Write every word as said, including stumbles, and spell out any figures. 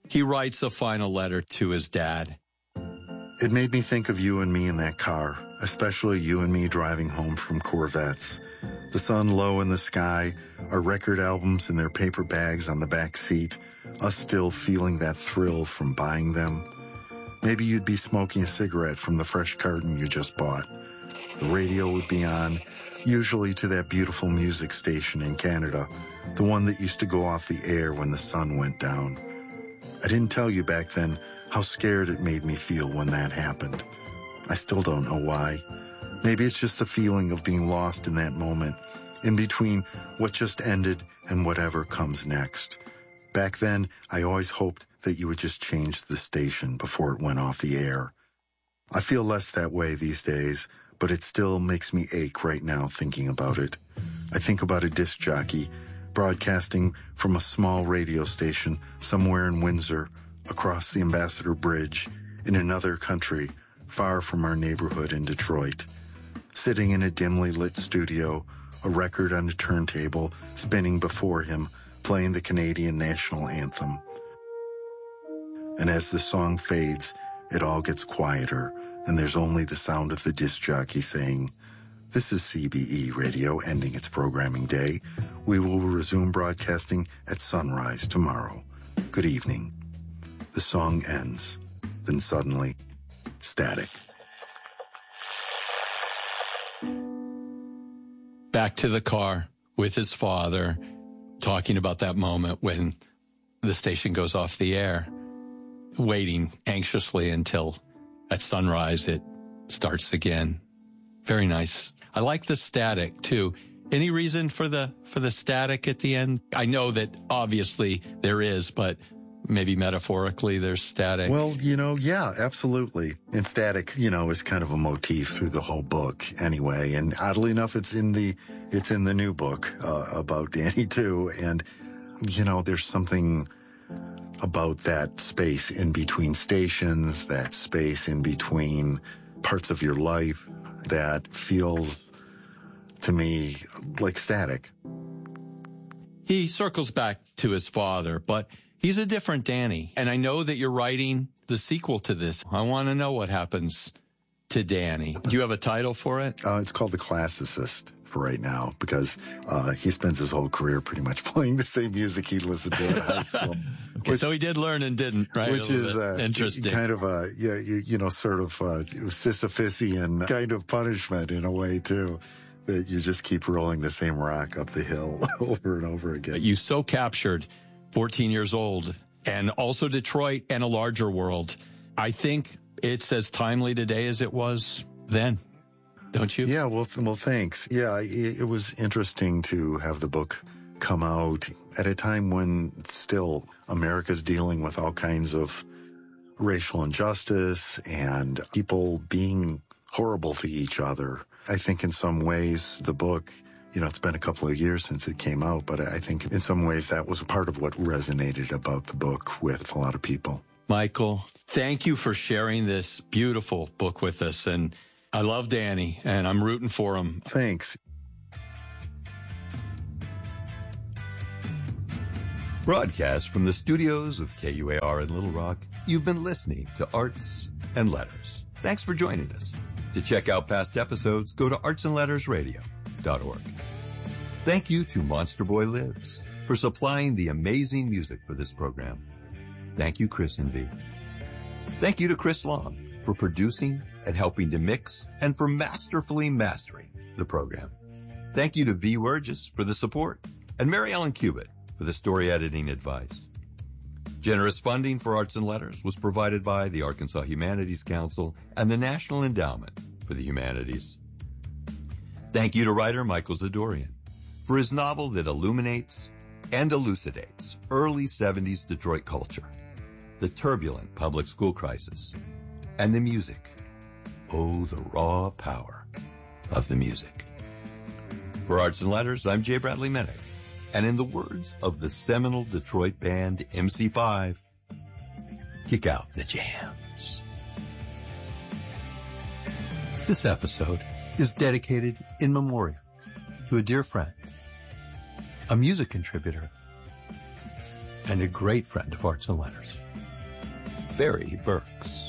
He writes a final letter to his dad. It made me think of you and me in that car, especially you and me driving home from Corvettes. The sun low in the sky, our record albums in their paper bags on the back seat, us still feeling that thrill from buying them. Maybe you'd be smoking a cigarette from the fresh carton you just bought. The radio would be on, usually to that beautiful music station in Canada, the one that used to go off the air when the sun went down. I didn't tell you back then how scared it made me feel when that happened. I still don't know why. Maybe it's just the feeling of being lost in that moment, in between what just ended and whatever comes next. Back then, I always hoped that you would just change the station before it went off the air. I feel less that way these days, but it still makes me ache right now thinking about it. I think about a disc jockey broadcasting from a small radio station somewhere in Windsor, across the Ambassador Bridge, in another country, far from our neighborhood in Detroit. Sitting in a dimly lit studio, a record on a turntable spinning before him, playing the Canadian national anthem. And as the song fades, it all gets quieter, and there's only the sound of the disc jockey saying, "This is C B E Radio ending its programming day. We will resume broadcasting at sunrise tomorrow. Good evening." The song ends. Then suddenly, static. Back to the car with his father, talking about that moment when the station goes off the air, waiting anxiously until at sunrise it starts again. Very nice. I like the static too. Any reason for the for the static at the end? I know that obviously there is, but maybe metaphorically there's static. Well, you know, yeah, absolutely. And static, you know, is kind of a motif through the whole book anyway. And oddly enough, it's in the it's in the new book uh, about Danny too. And, you know, there's something about that space in between stations, that space in between parts of your life that feels to me like static. He circles back to his father, but he's a different Danny. And I know that you're writing the sequel to this. I want to know what happens to Danny. Do you have a title for it? Uh, it's called The Classicist for right now, because uh, he spends his whole career pretty much playing the same music he listened to in high school. Okay, which, so he did learn and didn't, right? Which is uh, interesting. Kind of a, yeah, you, you know, sort of uh, Sisyphusian kind of punishment in a way, too. That you just keep rolling the same rock up the hill over and over again. You so captured fourteen years old and also Detroit and a larger world. I think it's as timely today as it was then, don't you? Yeah, well, th- well, thanks. Yeah, it, it was interesting to have the book come out at a time when still America's dealing with all kinds of racial injustice and people being horrible to each other. I think in some ways the book, you know, it's been a couple of years since it came out, but I think in some ways that was part of what resonated about the book with a lot of people. Michael, thank you for sharing this beautiful book with us. And I love Danny, and I'm rooting for him. Thanks. Broadcast from the studios of K U A R in Little Rock, you've been listening to Arts and Letters. Thanks for joining us. To check out past episodes, go to arts and letters radio dot org. Thank you to Monster Boy Lives for supplying the amazing music for this program. Thank you, Chris and V. Thank you to Chris Long for producing and helping to mix and for masterfully mastering the program. Thank you to V. Wurgis for the support and Mary Ellen Cubitt for the story editing advice. Generous funding for Arts and Letters was provided by the Arkansas Humanities Council and the National Endowment for the Humanities. Thank you to writer Michael Zadorian for his novel that illuminates and elucidates early seventies Detroit culture, the turbulent public school crisis, and the music. Oh, the raw power of the music. For Arts and Letters, I'm Jay Bradley Minnick, and in the words of the seminal Detroit band M C five, kick out the jams. This episode is dedicated in memoriam to a dear friend, a music contributor, and a great friend of Arts and Letters. Barry Burks.